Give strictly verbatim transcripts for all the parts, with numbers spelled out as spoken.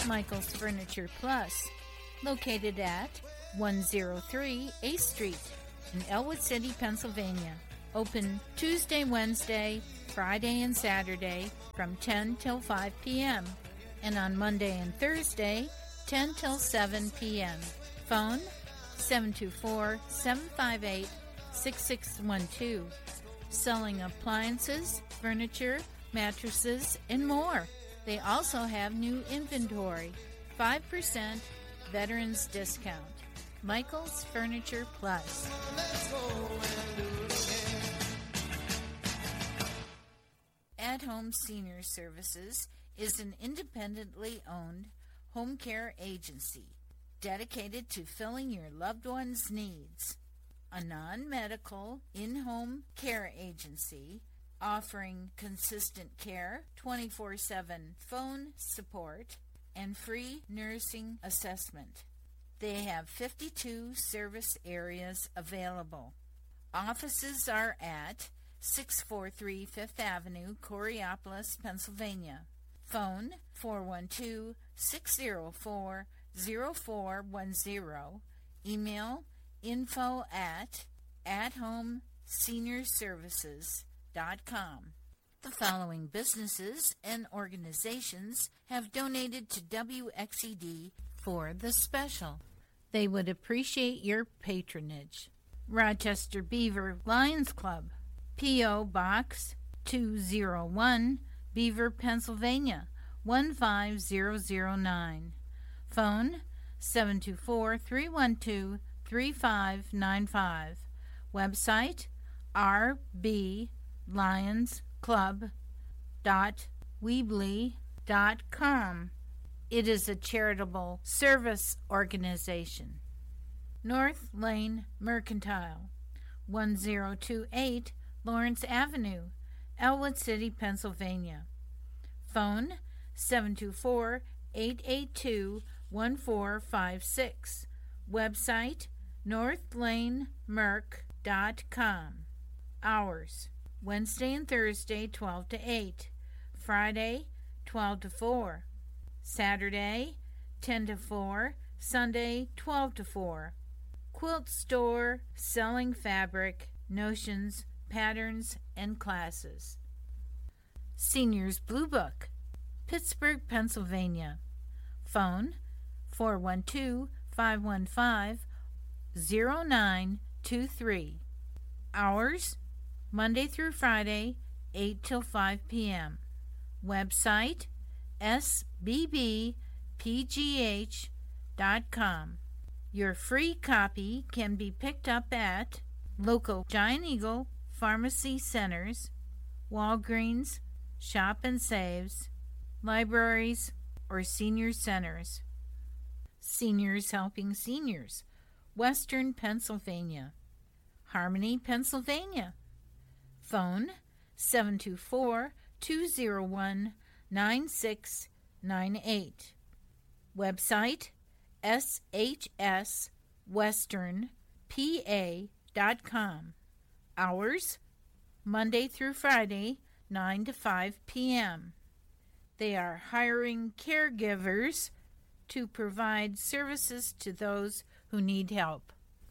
Michael's Furniture Plus, located at one oh three eighth Street in Elwood City, Pennsylvania. Open Tuesday, Wednesday, Friday, and Saturday from ten till five p.m. and on Monday and Thursday, ten till seven p.m. Phone seven two four, seven five eight, six six one two. Selling appliances, furniture, mattresses, and more. They also have new inventory. five percent Veterans Discount. Michael's Furniture Plus. At Home Senior Services is an independently owned home care agency dedicated to filling your loved one's needs. A non-medical in-home care agency offering consistent care, twenty-four seven phone support, and free nursing assessment. They have fifty-two service areas available. Offices are at six forty-three Fifth Avenue, Coraopolis, Pennsylvania. Phone four one two, six oh four, oh four one oh. Email info at at home senior services dot com. The following businesses and organizations have donated to W X E D for the special. They would appreciate your patronage. Rochester Beaver Lions Club, P O. Box two oh one, Beaver, Pennsylvania one five zero zero nine. Phone seven two four, three one two, three five nine five. Website r b lions club dot weebly dot com. It is a charitable service organization. North Lane Mercantile, one oh two eight Lawrence Avenue, Elwood City, Pennsylvania. Phone seven two four, eight eight two, one four five six. Website north lane merc dot com. Hours Wednesday and Thursday twelve to eight, Friday twelve to four, Saturday ten to four, Sunday twelve to four. Quilt store selling fabric, notions, patterns, and classes. Seniors Blue Book, Pittsburgh, Pennsylvania. Phone four one two, five one five, zero nine two three. Hours Monday through Friday, eight till five p.m. Website s b b p g h dot com. Your free copy can be picked up at local Giant Eagle Pharmacy Centers, Walgreens, Shop and Saves, libraries, or senior centers. Seniors Helping Seniors, Western Pennsylvania. Harmony, Pennsylvania. Phone seven two four, two oh one, nine six nine eight. Website s h s western p a dot com. Hours Monday through Friday, nine to five p.m. They are hiring caregivers to provide services to those who need help.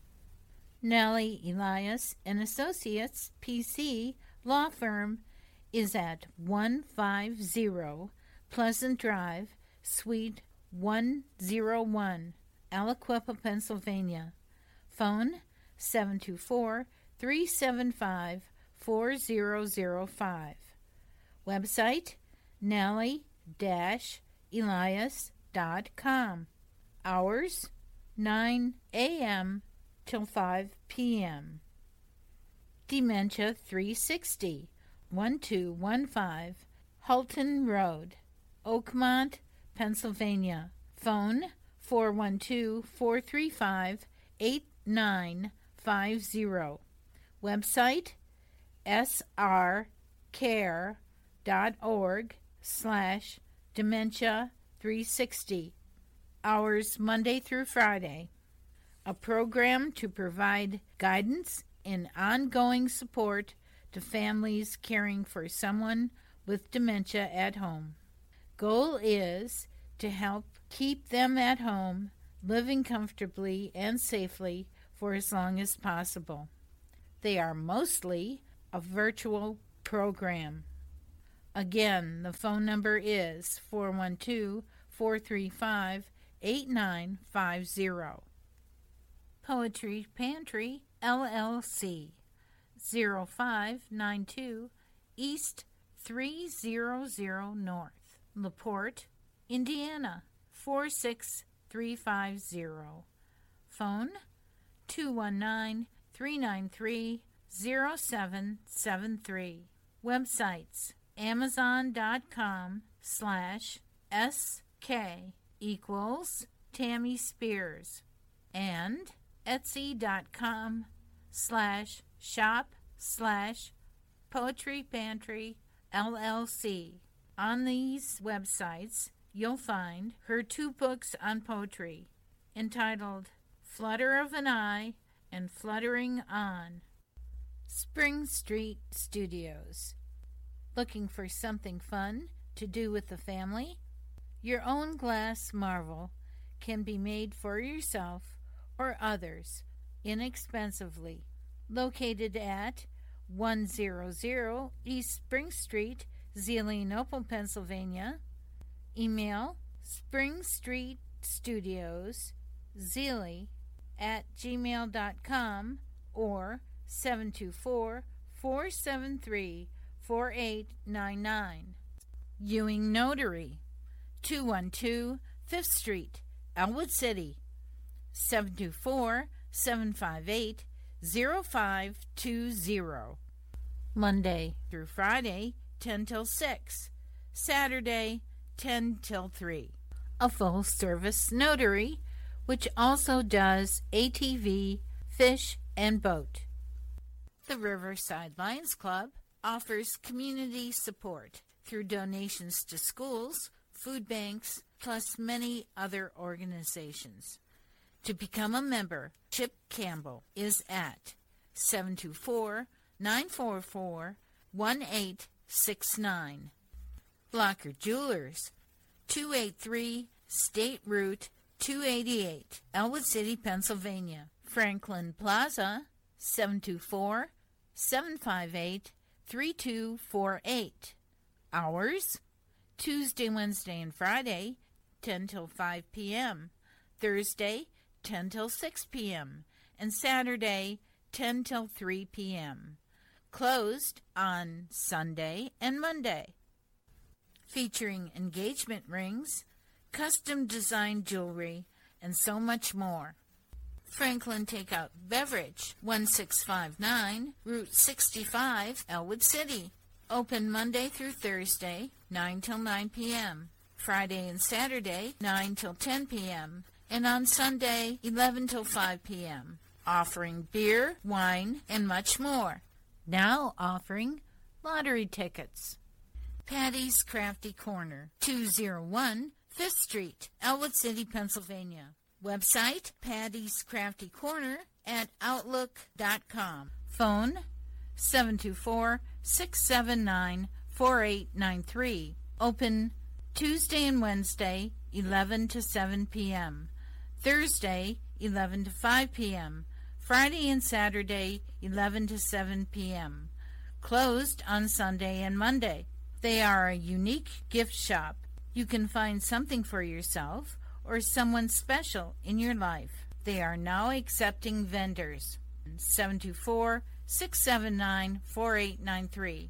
Nellie Elias and Associates P C Law Firm is at one fifty Pleasant Drive, Suite one oh one, Aliquippa, Pennsylvania. Phone seven two four, three seven five, four zero zero five. Website nellie dash elias dot com. Hours nine a.m. till five p.m. Dementia three sixty, one two one five Hulton Road, Oakmont, Pennsylvania. Phone four one two, four three five, eight nine five zero. Website s r care dot org slash dementia three sixty. Hours Monday through Friday. A program to provide guidance and ongoing support to families caring for someone with dementia at home. Goal is to help keep them at home, living comfortably and safely for as long as possible. They are mostly a virtual program. Again, the phone number is four one two, four three five, eight nine five zero. Poetry Pantry, L L C, zero five nine two East three hundred North, LaPorte, Indiana, four six three five zero. Phone two one nine, three nine three, zero seven seven three. Websites amazon.com slash sk equals Tammy Spears and etsy.com slash shop slash Poetry Pantry L L C. On these websites, you'll find her two books on poetry entitled Flutter of an Eye and Fluttering On. Spring Street Studios. Looking for something fun to do with the family? Your own glass marvel can be made for yourself or others inexpensively. Located at one hundred East Spring Street, Zelienople, Pennsylvania. Email springstreetstudios zeli at gmail dot com or seven two four, four seven three, four eight nine nine. Ewing Notary, two one two Fifth Street, Elwood City, seven two four, seven five eight, zero five two zero. Monday through Friday, ten till six. Saturday, ten till three. A full-service notary, which also does A T V, fish, and boat. The Riverside Lions Club offers community support through donations to schools, food banks, plus many other organizations. To become a member, Chip Campbell is at seven two four, nine four four, one eight six nine. Blocker Jewelers, two eighty-three State Route two eighty-eight, Elwood City, Pennsylvania. Franklin Plaza, seven two four, seven five eight, three two four eight. Hours, Tuesday, Wednesday, and Friday, ten till five p.m. Thursday, ten till six p.m. and Saturday, ten till three p.m. Closed on Sunday and Monday. Featuring engagement rings, custom designed jewelry, and so much more. Franklin Takeout Beverage, one six five nine, Route sixty-five, Elwood City. Open Monday through Thursday, nine till nine p.m. Friday and Saturday, nine till ten p.m. and on Sunday, eleven till five p.m. Offering beer, wine, and much more. Now offering lottery tickets. Patty's Crafty Corner, two oh one Fifth Street, Elwood City, Pennsylvania. Website, Patty's Crafty Corner at outlook dot com. Phone, seven two four, six seven nine, four eight nine three. Open Tuesday and Wednesday, eleven to seven p.m. Thursday, eleven to five p.m. Friday and Saturday, eleven to seven p.m. Closed on Sunday and Monday. They are a unique gift shop. You can find something for yourself or someone special in your life. They are now accepting vendors. seven two four, six seven nine, four eight nine three.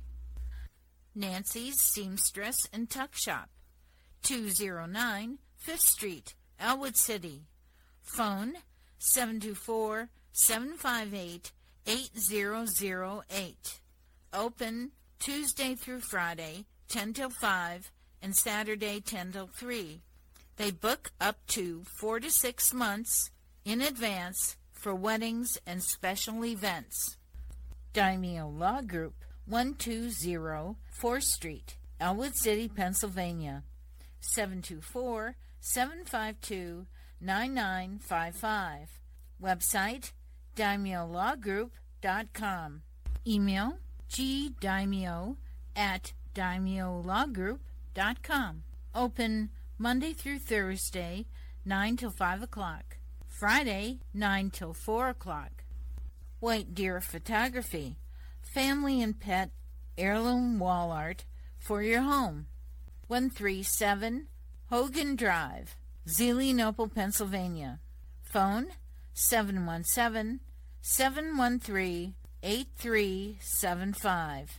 Nancy's Seamstress and Tuck Shop, two oh nine Fifth Street, Elwood City. Phone, seven two four, seven five eight, eight zero zero eight. Open Tuesday through Friday, ten till five, and Saturday, ten till three. They book up to four to six months in advance for weddings and special events. Daimyo Law Group, one two zero fourth Street, Elwood City, Pennsylvania. seven two four, seven five two, nine nine five five. Website, daimyo law group dot com. Email, gdaimyo at daimyo law group dot com. Open Monday through Thursday, nine till five o'clock. Friday, nine till four o'clock. White Deer Photography, family and pet heirloom wall art for your home. one three seven Hogan Drive, Zelienople, Pennsylvania. Phone seven one seven, seven one three, eight three seven five.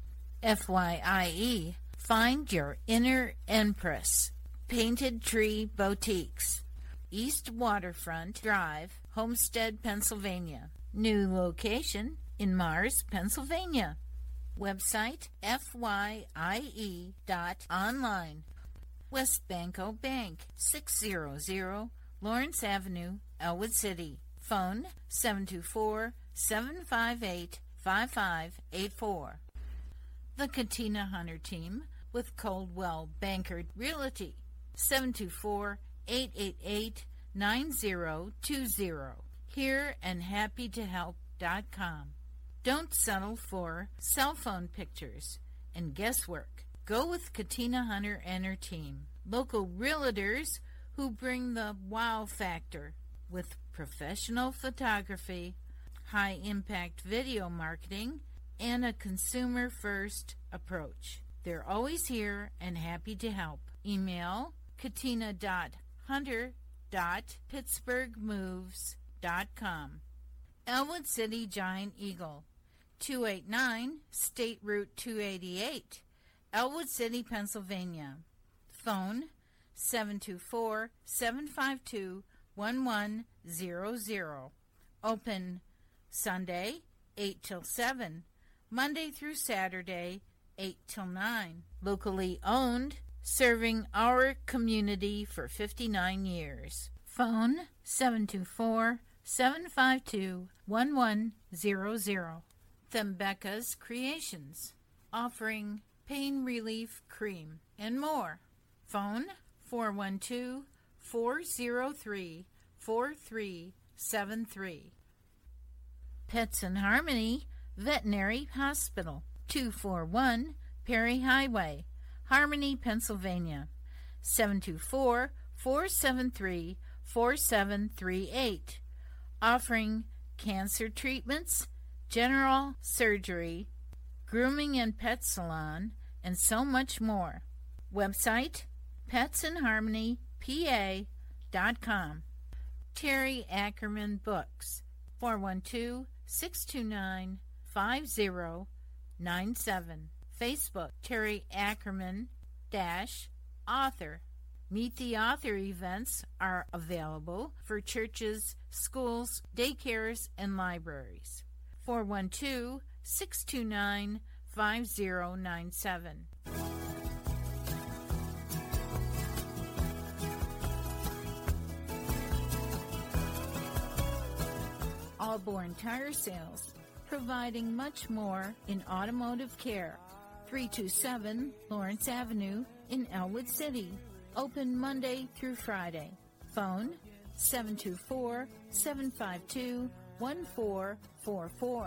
F Y I E, Find Your Inner Empress, Painted Tree Boutiques, East Waterfront Drive, Homestead, Pennsylvania. New location in Mars, Pennsylvania. Website F Y I E dot online. West Banco Bank, six hundred Lawrence Avenue, Elwood City. Phone seven two four, seven five eight, five five eight four. The Katina Hunter Team with Coldwell Banker Realty, seven two four, eight eight eight, nine zero two zero. Here and happy to help dot com. Don't settle for cell phone pictures and guesswork. Go with Katina Hunter and her team. Local realtors who bring the wow factor with professional photography, high-impact video marketing, and a consumer-first approach. They're always here and happy to help. Email katina dot hunter dot pittsburgh moves dot com. Elwood City Giant Eagle, two eighty-nine State Route two eighty-eight, Elwood City, Pennsylvania. Phone seven two four, seven five two, one one zero zero. Open Sunday, eight till seven. Monday through Saturday, eight till nine. Locally owned, serving our community for fifty-nine years. Phone seven two four, seven five two, one one zero zero. Thembecca's Creations, offering pain relief cream and more. Phone four one two, four zero three, four three seven three. Pets in Harmony Veterinary Hospital, two forty-one Perry Highway, Harmony, Pennsylvania. seven two four, four seven three, four seven three eight. Offering cancer treatments, general surgery, grooming and pet salon, and so much more. Website pets in harmony p a dot com. Terry Ackerman Books, four one two, six two nine, five zero nine seven. Facebook Terry Ackerman dash author. Meet the Author events are available for churches, schools, daycares, and libraries. four one two, six two nine, five zero nine seven. Allborn Tire Sales, providing much more in automotive care. three two seven Lawrence Avenue in Elwood City. Open Monday through Friday. Phone seven two four, seven five two, one four four four.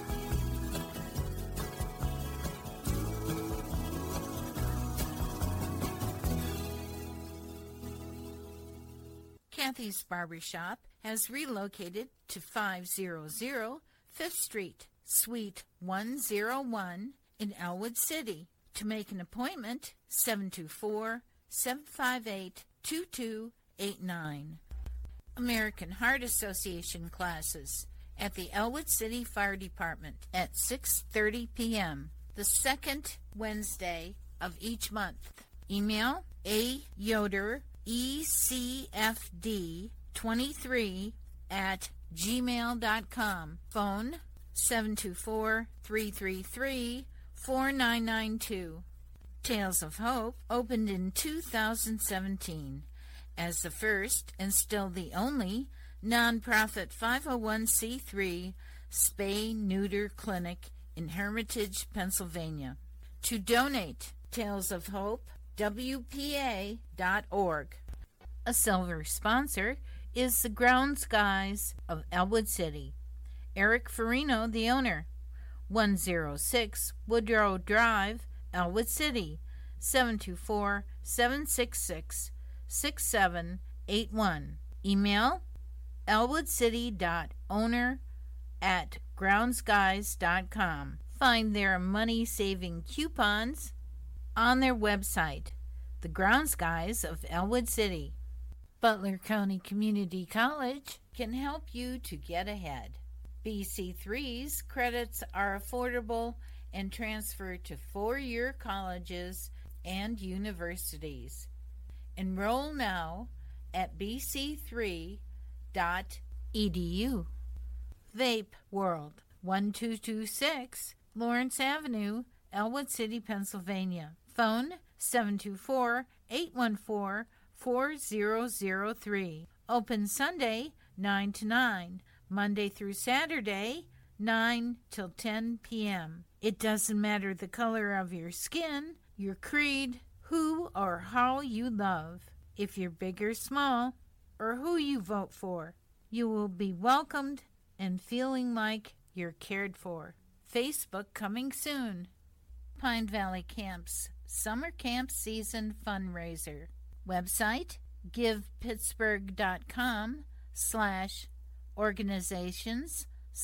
Kathy's Barbershop has relocated to five hundred Fifth Street, Suite one oh one in Elwood City. To make an appointment, seven two four, seven five eight, two two eight nine. American Heart Association classes at the Elwood City Fire Department at six thirty p.m. the second Wednesday of each month. Email a yoder e c f d twenty-three at gmail dot com. Phone seven two four, three three three, four nine nine two. Tales of Hope opened in two thousand seventeen as the first and still the only nonprofit five oh one c three spay-neuter clinic in Hermitage, Pennsylvania. To donate, Tales of Hope, W P A dot org. A silver sponsor is the Ground Skies of Elwood City. Eric Farino, the owner. one oh six Woodrow Drive, Elwood City. seven two four, seven six six, six seven eight one. Email elwoodcity.owner at groundsguys dot com. Find their money-saving coupons on their website, The Grounds Guys of Elwood City. Butler County Community College can help you to get ahead. B C three's credits are affordable and transfer to four-year colleges and universities. Enroll now at b c three dot e d u. Vape World, one two two six Lawrence Avenue, Elwood City, Pennsylvania. Phone seven two four, eight one four, four zero zero three. Open Sunday nine to nine, Monday through Saturday nine till ten p.m. It doesn't matter the color of your skin, your creed, who or how you love, if you're big or small, or who you vote for. You will be welcomed and feeling like you're cared for. Facebook coming soon. Pine Valley Camps Summer Camp Season Fundraiser. Website givepittsburgh.com slash organizations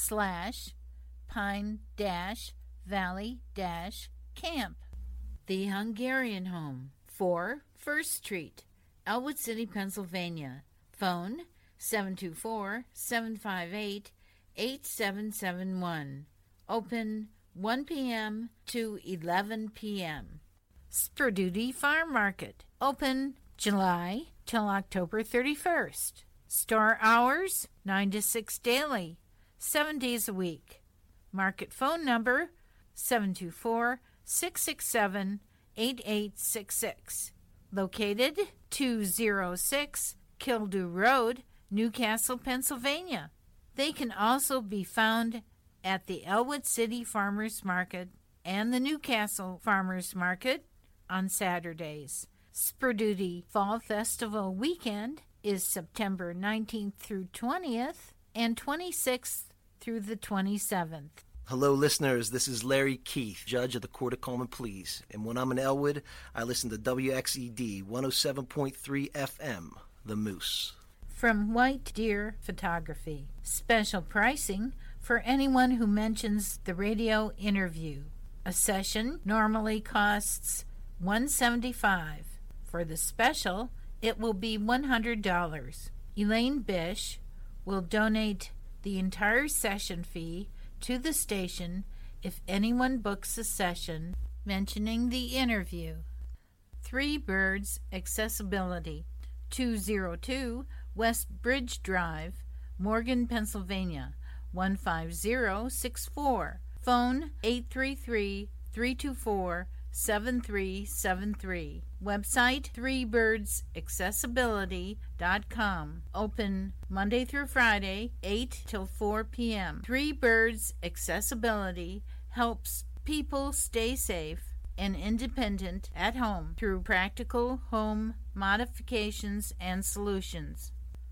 slash pine dash valley dash camp. The Hungarian Home, four First Street, Elwood City, Pennsylvania. Phone seven two four, seven five eight, eight seven seven one. Open one p.m. to eleven p.m. Spurduty Farm Market, open July till October thirty-first. Store hours nine to six daily, seven days a week. Market phone number seven two four, six six seven, eight eight six six. Located two oh six Kildew Road, Newcastle, Pennsylvania. They can also be found at the Elwood City Farmers Market and the Newcastle Farmers Market on Saturdays. Spurduty Fall Festival weekend is September nineteenth through twentieth and twenty-sixth through the twenty-seventh. Hello, listeners. This is Larry Keith, Judge of the Court of Common Pleas. And when I'm in Elwood, I listen to W X E D one oh seven point three F M, The Moose. From White Deer Photography, special pricing for anyone who mentions the radio interview. A session normally costs one hundred seventy-five dollars. For the special, it will be one hundred dollars. Elaine Bish will donate the entire session fee to the station if anyone books a session mentioning the interview. Three Birds Accessibility, two oh two West Bridge Drive, Morgan, Pennsylvania, one five zero six four. Phone eight three three, three two four, seven three seven three. Website three birds accessibility dot com. Open Monday through Friday, eight till four p.m. Three Birds Accessibility helps people stay safe and independent at home through practical home modifications and solutions.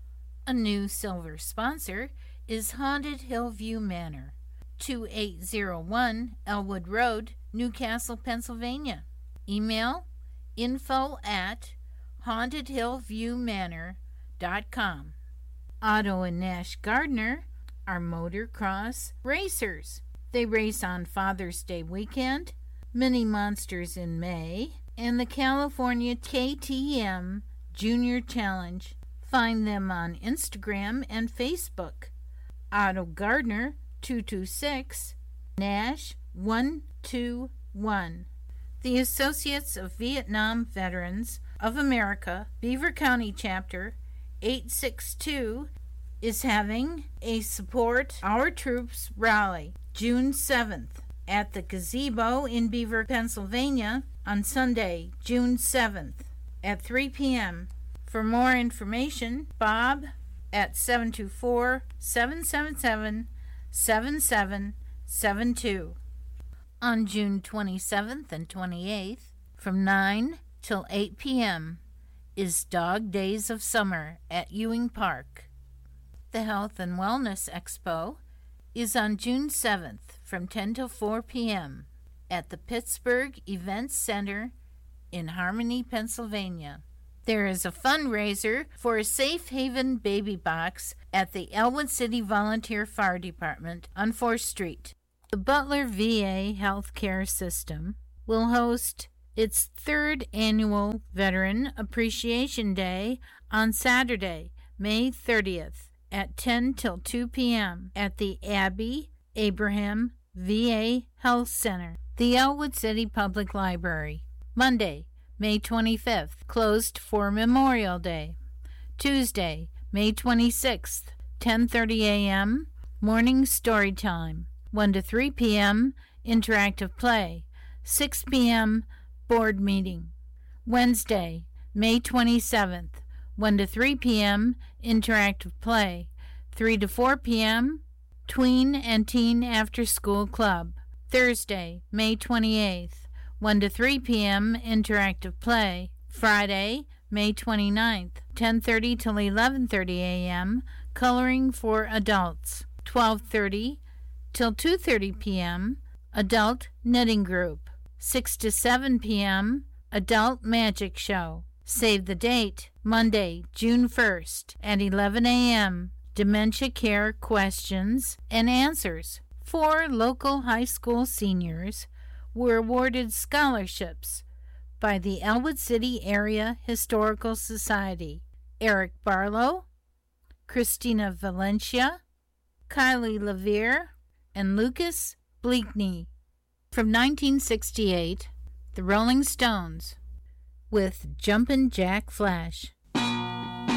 A new silver sponsor is Haunted Hillview Manor, two eight zero one Elwood Road, Newcastle, Pennsylvania. Email info at haunted hillview manor dot com. Otto and Nash Gardner are motocross racers. They race on Father's Day weekend, Mini Monsters in May, and the California K T M Junior Challenge. Find them on Instagram and Facebook. Otto Gardner, two two six, Nash, one two one. The Associates of Vietnam Veterans of America, Beaver County Chapter eight six two, is having a Support Our Troops rally June seventh at the Gazebo in Beaver, Pennsylvania on Sunday, June seventh at three p.m. For more information, Bob at seven two four, seven seven seven, seven seven seven two. On June twenty-seventh and twenty-eighth, from nine till eight p.m., is Dog Days of Summer at Ewing Park. The Health and Wellness Expo is on June seventh from ten till four p.m. at the Pittsburgh Events Center in Harmony, Pennsylvania. There is a fundraiser for a Safe Haven baby box at the Elwood City Volunteer Fire Department on fourth street. The Butler V A Healthcare System will host its third annual Veteran Appreciation Day on Saturday, May thirtieth at ten till two p.m. at the Abby Abraham V A Health Center, the Elwood City Public Library. Monday, May twenty-fifth, closed for Memorial Day. Tuesday, May twenty-sixth, ten thirty a.m., morning story time. one to three p.m., interactive play. six p.m., board meeting. Wednesday, May twenty-seventh, one to three p.m., interactive play. three to four p.m., tween and teen after-school club. Thursday, May twenty-eighth, one to three p.m., interactive play. Friday, May twenty-ninth, ten thirty till eleven thirty a.m., coloring for adults. twelve thirty till two thirty p.m., adult knitting group. six to seven p.m., adult magic show. Save the date, Monday, June first at eleven a.m., dementia care questions and answers. Four local high school seniors were awarded scholarships by the Elwood City Area Historical Society. Eric Barlow, Christina Valencia, Kylie Levere, and Lucas Bleakney. From nineteen sixty-eight, the Rolling Stones with Jumpin' Jack Flash.